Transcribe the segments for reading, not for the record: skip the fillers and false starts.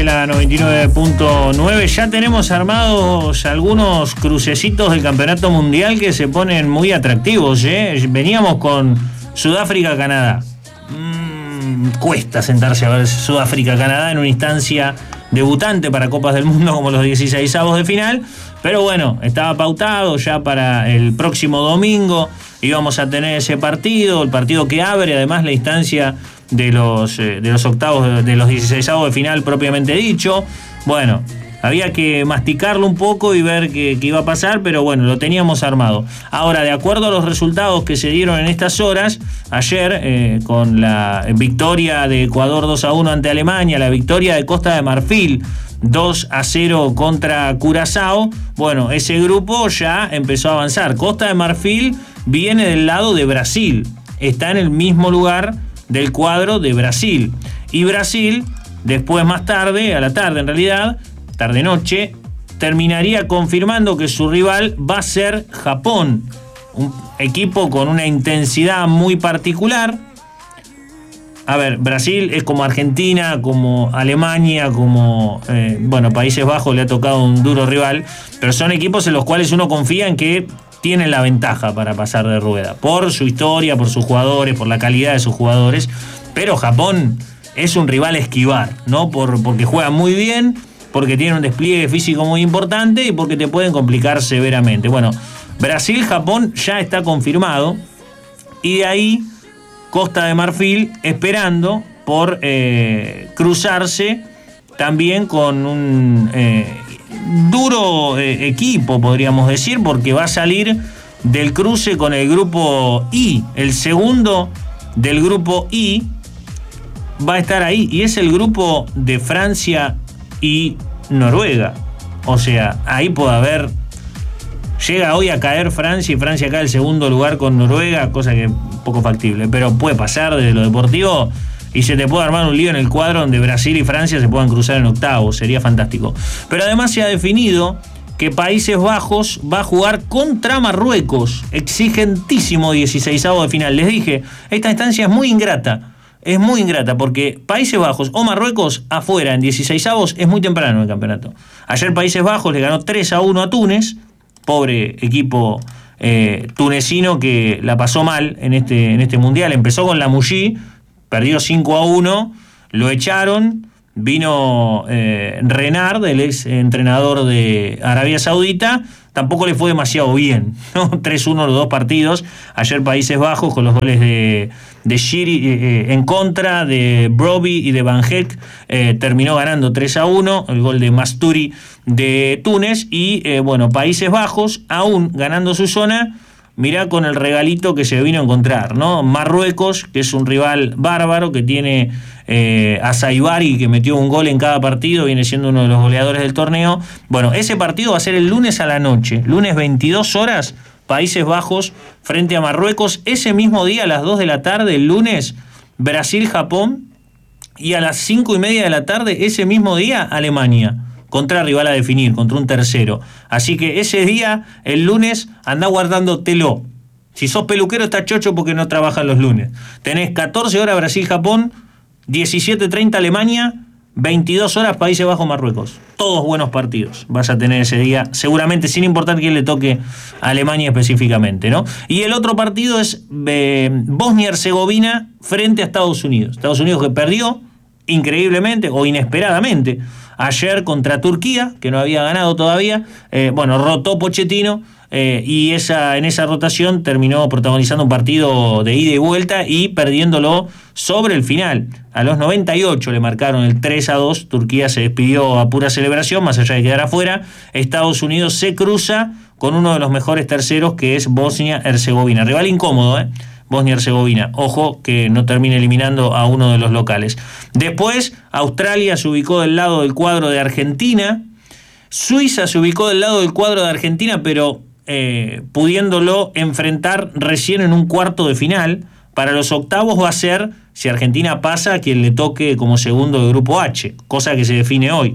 la 99.9. Ya tenemos armados algunos crucecitos del campeonato mundial que se ponen muy atractivos, ¿eh? Veníamos con Sudáfrica-Canadá. Cuesta sentarse a ver Sudáfrica-Canadá en una instancia debutante para Copas del Mundo como los 16avos de final. Pero bueno, estaba pautado ya para el próximo domingo. Íbamos a tener ese partido, el partido que abre además la instancia de los octavos, de los 16avos de final propiamente dicho. Bueno, había que masticarlo un poco y ver qué iba a pasar, pero bueno, lo teníamos armado. Ahora, de acuerdo a los resultados que se dieron en estas horas, ayer con la victoria de Ecuador 2-1 ante Alemania, la victoria de Costa de Marfil 2-0 contra Curazao, bueno, ese grupo ya empezó a avanzar. Costa de Marfil viene del lado de Brasil, está en el mismo lugar del cuadro de Brasil. Y Brasil, después más tarde, a la tarde en realidad, tarde-noche, terminaría confirmando que su rival va a ser Japón, un equipo con una intensidad muy particular. A ver, Brasil es como Argentina, como Alemania, como Países Bajos le ha tocado un duro rival, pero son equipos en los cuales uno confía en que tienen la ventaja para pasar de rueda, por su historia, por sus jugadores, por la calidad de sus jugadores. Pero Japón es un rival a esquivar, ¿no? Porque juega muy bien, porque tiene un despliegue físico muy importante y porque te pueden complicar severamente. Bueno, Brasil-Japón ya está confirmado, y de ahí Costa de Marfil esperando por cruzarse también con un duro equipo, podríamos decir, porque va a salir del cruce con el grupo I. El segundo del grupo I va a estar ahí, y es el grupo de Francia y Noruega. O sea, ahí puede haber... Llega hoy a caer Francia, y Francia cae el segundo lugar con Noruega, cosa que es poco factible, pero puede pasar desde lo deportivo y se te puede armar un lío en el cuadro donde Brasil y Francia se puedan cruzar en octavos. Sería fantástico. Pero además se ha definido que Países Bajos va a jugar contra Marruecos, exigentísimo 16avos de final. Les dije, esta instancia es muy ingrata. Es muy ingrata porque Países Bajos o Marruecos afuera en 16avos es muy temprano en el campeonato. Ayer Países Bajos le ganó 3-1 a Túnez, pobre equipo tunecino que la pasó mal en este mundial. Empezó con la Mouchi, perdió 5-1, lo echaron, vino Renard, el ex entrenador de Arabia Saudita, tampoco le fue demasiado bien, ¿no? 3-1 los dos partidos. Ayer Países Bajos con los goles de Shiri en contra, de Broby y de Van Heck, terminó ganando 3-1, el gol de Masturi de Túnez. Y Países Bajos, aún ganando su zona, mirá con el regalito que se vino a encontrar, ¿no? Marruecos, que es un rival bárbaro, que tiene a Saibari, que metió un gol en cada partido, viene siendo uno de los goleadores del torneo. Bueno, ese partido va a ser el lunes a la noche, lunes 22 horas, Países Bajos frente a Marruecos. Ese mismo día, a las 2 de la tarde, el lunes, Brasil-Japón, y a las 5:30 de la tarde, ese mismo día, Alemania, contra rival a definir, contra un tercero. Así que ese día, el lunes, andá guardándotelo. Si sos peluquero, está chocho porque no trabajan los lunes. Tenés 14 horas Brasil-Japón, 17:30 Alemania, 22 horas Países Bajos-Marruecos. Todos buenos partidos vas a tener ese día, seguramente, sin importar quién le toque a Alemania específicamente, ¿no? Y el otro partido es Bosnia-Herzegovina frente a Estados Unidos. Estados Unidos, que perdió increíblemente o inesperadamente ayer contra Turquía, que no había ganado todavía. Rotó Pochettino, y en esa rotación terminó protagonizando un partido de ida y vuelta y perdiéndolo sobre el final. A los 98 le marcaron el 3-2. Turquía se despidió a pura celebración, más allá de quedar afuera. Estados Unidos se cruza con uno de los mejores terceros, que es Bosnia-Herzegovina. Rival incómodo, Bosnia-Herzegovina. Ojo que no termine eliminando a uno de los locales. Después, Australia se ubicó del lado del cuadro de Argentina. Suiza se ubicó del lado del cuadro de Argentina, pero pudiéndolo enfrentar recién en un cuarto de final. Para los octavos va a ser, si Argentina pasa, a quien le toque como segundo de grupo H, cosa que se define hoy.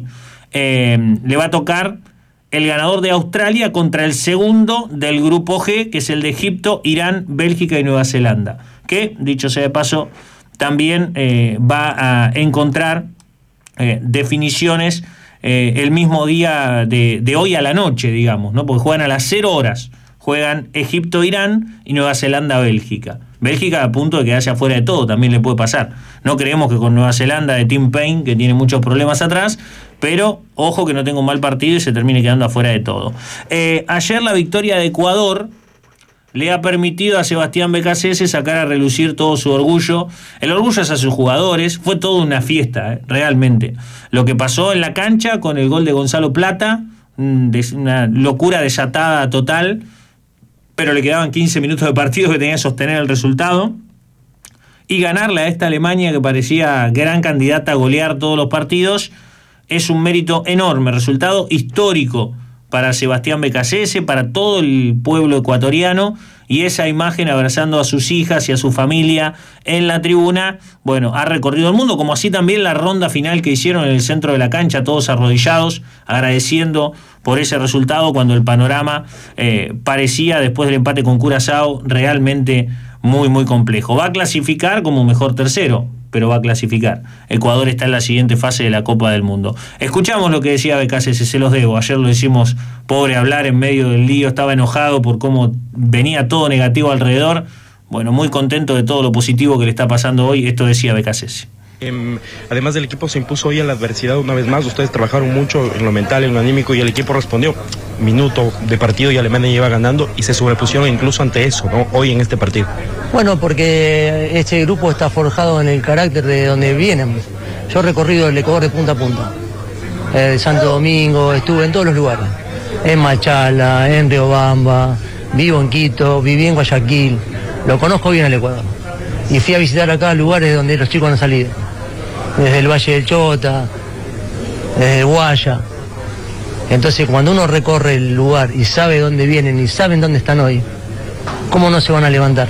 Le va a tocar el ganador de Australia contra el segundo del grupo G, que es el de Egipto, Irán, Bélgica y Nueva Zelanda, que, dicho sea de paso, también va a encontrar definiciones el mismo día de hoy a la noche, digamos, ¿no? Porque juegan a las 0 horas. Juegan Egipto-Irán y Nueva Zelanda-Bélgica. Bélgica a punto de quedarse afuera de todo, también le puede pasar. No creemos que con Nueva Zelanda de Tim Payne, que tiene muchos problemas atrás, pero ojo que no tenga un mal partido y se termine quedando afuera de todo. Ayer la victoria de Ecuador le ha permitido a Sebastián Beccacece sacar a relucir todo su orgullo. El orgullo es a sus jugadores, fue toda una fiesta, realmente. Lo que pasó en la cancha con el gol de Gonzalo Plata, una locura desatada total, pero le quedaban 15 minutos de partido que tenía que sostener el resultado, y ganarle a esta Alemania que parecía gran candidata a golear todos los partidos, es un mérito enorme, resultado histórico para Sebastián Beccacece, para todo el pueblo ecuatoriano, y esa imagen abrazando a sus hijas y a su familia en la tribuna, bueno, ha recorrido el mundo, como así también la ronda final que hicieron en el centro de la cancha, todos arrodillados, agradeciendo por ese resultado, cuando el panorama parecía, después del empate con Curazao, realmente muy, muy complejo. Va a clasificar como mejor tercero, pero va a clasificar. Ecuador está en la siguiente fase de la Copa del Mundo. Escuchamos lo que decía Beccacece, se los debo. Ayer lo decimos, pobre hablar en medio del lío, estaba enojado por cómo venía todo negativo alrededor. Bueno, muy contento de todo lo positivo que le está pasando hoy. Esto decía Beccacece. Además del equipo se impuso hoy a la adversidad una vez más. Ustedes trabajaron mucho en lo mental, en lo anímico, y el equipo respondió. Minuto de partido y Alemania iba ganando y se sobrepusieron incluso ante eso, ¿no? Hoy en este partido. Bueno, porque este grupo está forjado en el carácter de donde vienen. Yo he recorrido el Ecuador de punta a punta. De Santo Domingo, estuve en todos los lugares. En Machala, en Riobamba, vivo en Quito, viví en Guayaquil. Lo conozco bien el Ecuador. Y fui a visitar acá lugares donde los chicos han salido. Desde el Valle del Chota, desde el Guaya. Entonces, cuando uno recorre el lugar y sabe dónde vienen y saben dónde están hoy, ¿cómo no se van a levantar?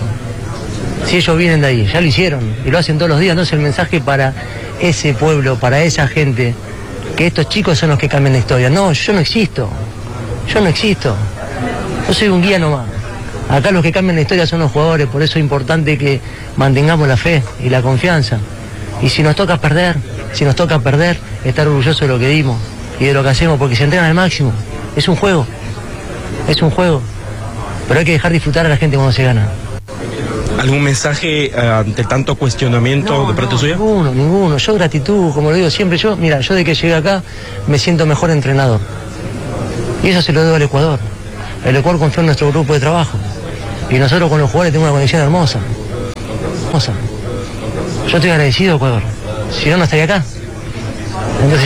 Si ellos vienen de ahí, ya lo hicieron y lo hacen todos los días. Entonces el mensaje para ese pueblo, para esa gente, que estos chicos son los que cambian la historia. No, yo no existo. Yo soy un guía nomás. Acá los que cambian la historia son los jugadores, por eso es importante que mantengamos la fe y la confianza. Y si nos toca perder, estar orgullosos de lo que dimos y de lo que hacemos, porque se entrenan al máximo. Es un juego, pero hay que dejar disfrutar a la gente cuando se gana. ¿Algún mensaje ante tanto cuestionamiento de parte suya? Ninguno. Yo gratitud, como lo digo siempre, yo de que llegué acá me siento mejor entrenador. Y eso se lo debo al Ecuador. El Ecuador confió en nuestro grupo de trabajo. Y nosotros con los jugadores tenemos una conexión hermosa. Yo estoy agradecido, Ecuador. Si no, no estaría acá. Entonces